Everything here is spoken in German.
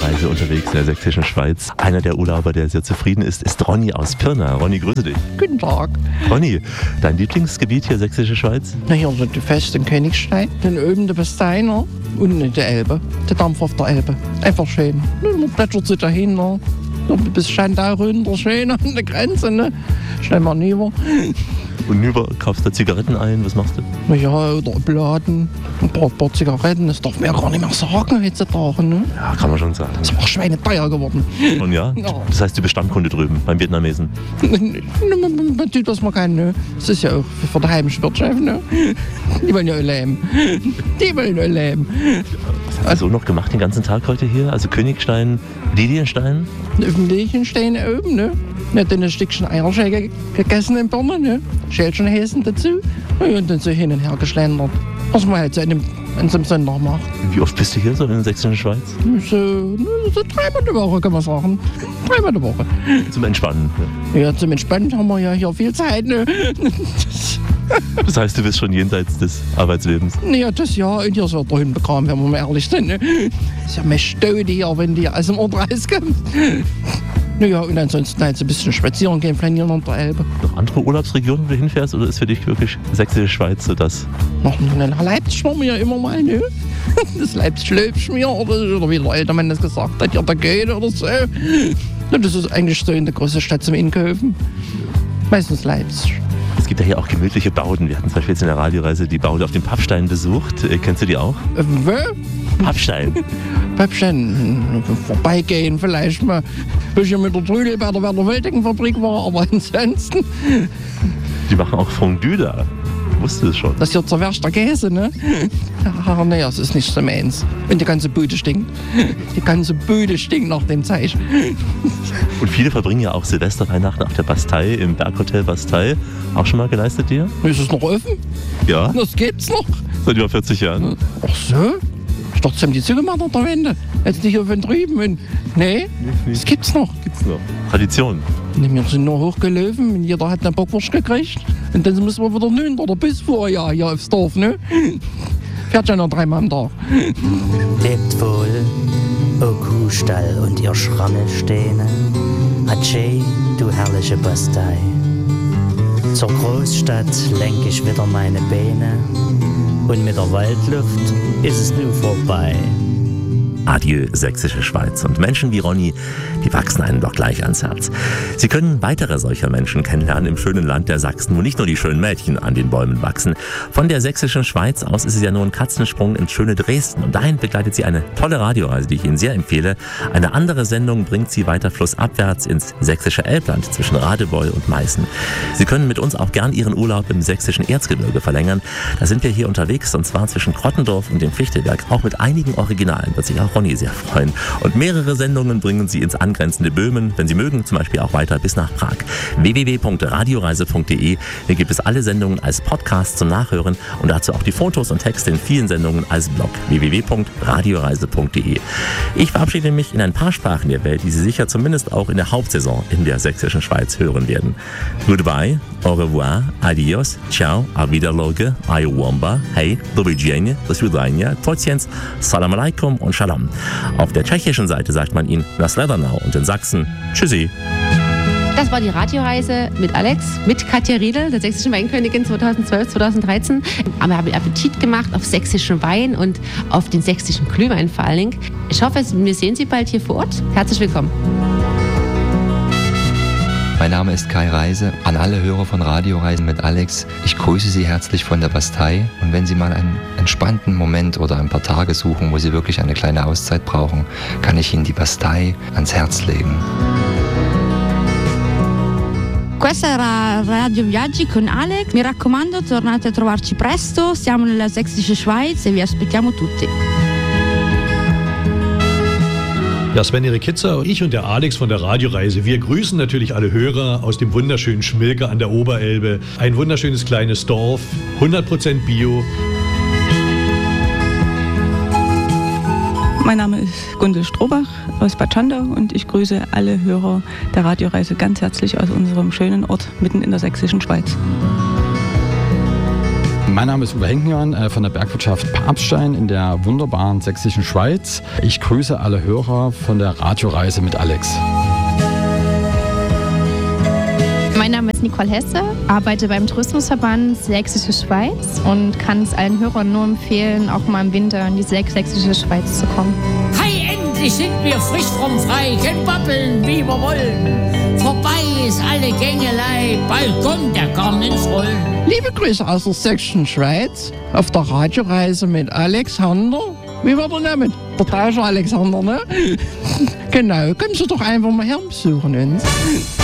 Radioreise unterwegs in der sächsischen Schweiz. Einer der Urlauber, der sehr zufrieden ist Ronny aus Pirna. Ronny, grüße dich. Guten Tag. Ronny, dein Lieblingsgebiet hier, sächsische Schweiz? Na, hier sind die Feste in Königstein, dann oben der Besteiner und die Elbe, der Dampf auf der Elbe. Einfach schön. Man plätschert sich dahin, ne? Bis Schandau runter, schön an der Grenze, ne? Schnell mal rüber. Und rüber kaufst du Zigaretten ein, was machst du? Na ja, oder Bladen, ein paar Zigaretten, das darf man ja gar nicht mehr sagen heutzutage, ne? Ja, kann man schon sagen. Das ist auch schweineteuer geworden. Und ja? Das heißt, du bist Stammkunde drüben, beim Vietnamesen? Man tut, was man kann, ne? Das ist ja auch für die heimische Wirtschaft, ne? Die wollen ja leben. Die wollen ja leben. Was hast du so noch gemacht den ganzen Tag heute hier? Also Königstein, Lilienstein? Auf Lilienstein oben, ne? Dann ein Stückchen Eierschäge gegessen in Birne, ne? Schälchen Häsen dazu. Und dann so hin und her geschlendert. Was man halt so an so einem Sonntag macht. Wie oft bist du hier so in der sächsischen Schweiz? So 3-mal die Woche, kann man sagen. 3-mal die Woche. Zum Entspannen? Ja, zum Entspannen haben wir ja hier viel Zeit, ne? Das heißt, du bist schon jenseits des Arbeitslebens? Ja, das ja. Und hier ist ja dahin bekommen, wenn wir mal ehrlich sind. Ne? Ist ja mehr Staude hier, wenn die aus dem Ort rauskommt. Naja, und ansonsten halt so ein bisschen spazieren gehen, flanieren an der Elbe. Noch andere Urlaubsregionen, wo du hinfährst? Oder ist für dich wirklich sächsische Schweiz so das? Nach Leipzig waren wir ja immer mal, ne? Das Leipzig-Löbschmier oder wie der Eltermann das gesagt hat, ja, der Goethe oder so. Ja, das ist eigentlich so in der großen Stadt zum Einkaufen. Meistens Leipzig. Es gibt ja hier auch gemütliche Bauten. Wir hatten zum Beispiel jetzt in der Radioreise die Baude auf dem Pappstein besucht. Kennst du die auch? Pappstein. Pappstein. Vorbeigehen vielleicht mal. Bis ich mit der Trüdel bei der Werner Wölting-Fabrik war, aber ansonsten. Die machen auch Fondue da. Wusstest du es schon? Das ist hier zerwärschter Käse, ne? Ach, naja, das ist nicht so meins. Und die ganze Bude stinkt. Die ganze Bude stinkt nach dem Zeichen. Und viele verbringen ja auch Silvesterweihnachten auf der Bastei, im Berghotel Bastei. Auch schon mal geleistet dir? Ist es noch offen? Ja. Das gibt's noch. Seit über 40 Jahren. Ach so? Ich dachte, sie haben die zugemacht an der Wende. Jetzt nicht hier von drüben. Und nee, das gibt's noch. Gibt's noch. Tradition. Wir sind nur hochgelaufen und jeder hat eine Bockwurst gekriegt. Und dann müssen wir wieder nun oder bis vorher hier aufs Dorf, ne? Fährt ja noch 3-mal am Tag. Lebt wohl, o Kuhstall und ihr Schrammelsteine. Hatsche, du herrliche Bastei. Zur Großstadt lenk ich wieder meine Beine. Und mit der Waldluft ist es nun vorbei. Adieu, sächsische Schweiz. Und Menschen wie Ronny, die wachsen einem doch gleich ans Herz. Sie können weitere solcher Menschen kennenlernen im schönen Land der Sachsen, wo nicht nur die schönen Mädchen an den Bäumen wachsen. Von der sächsischen Schweiz aus ist es ja nur ein Katzensprung ins schöne Dresden. Und dahin begleitet sie eine tolle Radioreise, die ich Ihnen sehr empfehle. Eine andere Sendung bringt sie weiter flussabwärts ins sächsische Elbland zwischen Radebeul und Meißen. Sie können mit uns auch gern Ihren Urlaub im sächsischen Erzgebirge verlängern. Da sind wir hier unterwegs, und zwar zwischen Krottendorf und dem Fichtelberg, auch mit einigen Originalen, wird sich auch Ronny sehr freuen. Und mehrere Sendungen bringen Sie ins angrenzende Böhmen, wenn Sie mögen, zum Beispiel auch weiter bis nach Prag. www.radioreise.de. Hier gibt es alle Sendungen als Podcast zum Nachhören und dazu auch die Fotos und Texte in vielen Sendungen als Blog. www.radioreise.de. Ich verabschiede mich in ein paar Sprachen der Welt, die Sie sicher zumindest auch in der Hauptsaison in der sächsischen Schweiz hören werden. Goodbye, au revoir, adios, ciao, auf Wiederloge, ayowamba, hey, do widzenia, do svidania, tociens, salam alaikum und shalom. Auf der tschechischen Seite sagt man ihnen Nasledanau und in Sachsen Tschüssi. Das war die Radioreise mit Alex, mit Katja Riedel, der sächsischen Weinkönigin 2012, 2013. Wir haben Appetit gemacht auf sächsischen Wein und auf den sächsischen Glühwein vor allen Dingen. Ich hoffe, wir sehen Sie bald hier vor Ort. Herzlich willkommen. Mein Name ist Kai Reise. An alle Hörer von Radioreisen mit Alex, ich grüße Sie herzlich von der Bastei. Und wenn Sie mal einen entspannten Moment oder ein paar Tage suchen, wo Sie wirklich eine kleine Auszeit brauchen, kann ich Ihnen die Bastei ans Herz legen. Questa era Radio Viaggi con Alex. Mi raccomando, tornate a trovarci presto. Siamo nella Sächsische Schweiz e vi aspettiamo tutti. Ja, Sven-Erik Kitzer, ich und der Alex von der Radioreise, wir grüßen natürlich alle Hörer aus dem wunderschönen Schmilke an der Oberelbe. Ein wunderschönes kleines Dorf, 100% Bio. Mein Name ist Gundel Strohbach aus Bad Schandau und ich grüße alle Hörer der Radioreise ganz herzlich aus unserem schönen Ort mitten in der sächsischen Schweiz. Mein Name ist Uwe Henkjan von der Bergwirtschaft Papstein in der wunderbaren sächsischen Schweiz. Ich grüße alle Hörer von der Radioreise mit Alex. Mein Name ist Nicole Hesse, arbeite beim Tourismusverband Sächsische Schweiz und kann es allen Hörern nur empfehlen, auch mal im Winter in die Sächsische Schweiz zu kommen. Hey, endlich sind wir frisch vom Frei, können babbeln, wie wir wollen. Vorbei ist alle Gängelei, bald kommt der Garn ins Rollen. Liebe Grüße aus der Sächsischen Schweiz auf der Radioreise mit Alexander. Wie war der Name? Der Tauscher Alexander, ne? Genau, kommen Sie doch einfach mal her und besuchen uns.